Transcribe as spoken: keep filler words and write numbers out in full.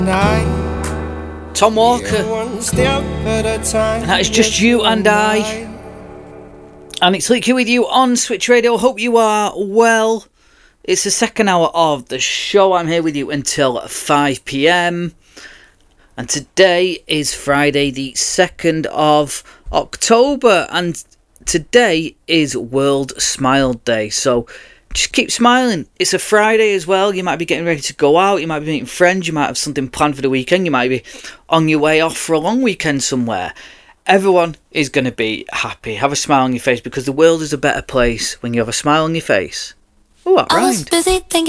Tom Walker. And that is Just You and I. And it's Luke here with you on Switch Radio. Hope you are well. It's the second hour of the show. I'm here with you until five p.m. And today is Friday, the second of October. And today is World Smile Day. So just keep smiling. It's a Friday as well. You might be getting ready to go out. You might be meeting friends. You might have something planned for the weekend. You might be on your way off for a long weekend somewhere. Everyone is going to be happy. Have a smile on your face because the world is a better place when you have a smile on your face. Oh, that rhymed. I was busy thinking